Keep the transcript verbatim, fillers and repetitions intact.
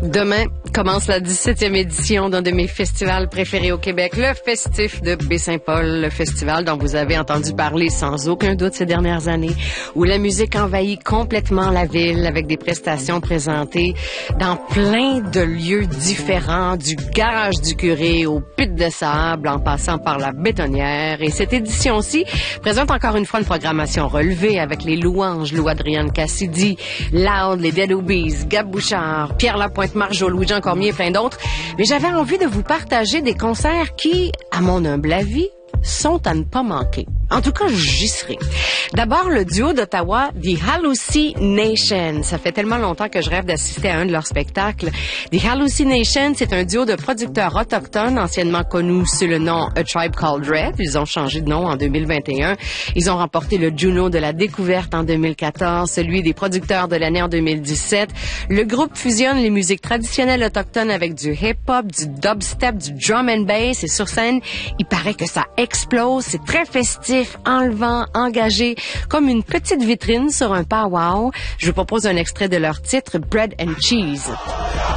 Demain commence la dix-septième édition d'un de mes festivals préférés au Québec, le Festif de Baie-Saint-Paul, le festival dont vous avez entendu parler sans aucun doute ces dernières années, où la musique envahit complètement la ville avec des prestations présentées dans plein de lieux différents, du garage du curé au pit de sable, en passant par la bétonnière. Et cette édition-ci présente encore une fois une programmation relevée avec les louanges, Lou Adrienne Cassidy, Loud, les Dead Obies, Gab Bouchard, Pierre Lapointe, Marjo, Louis-Jean Cormier et plein d'autres. Mais j'avais envie de vous partager des concerts qui, à mon humble avis, sont à ne pas manquer. En tout cas, j'y serai. D'abord, le duo d'Ottawa, The Hallucinations. Ça fait tellement longtemps que je rêve d'assister à un de leurs spectacles. The Hallucinations, c'est un duo de producteurs autochtones, anciennement connus sous le nom A Tribe Called Red. Ils ont changé de nom en deux mille vingt et un. Ils ont remporté le Juno de la découverte en deux mille quatorze, celui des producteurs de l'année en deux mille dix-sept. Le groupe fusionne les musiques traditionnelles autochtones avec du hip-hop, du dubstep, du drum and bass. Et sur scène, il paraît que ça explose. C'est très festif, enlevant, engagé, comme une petite vitrine sur un powwow. Je vous propose un extrait de leur titre Bread and Cheese.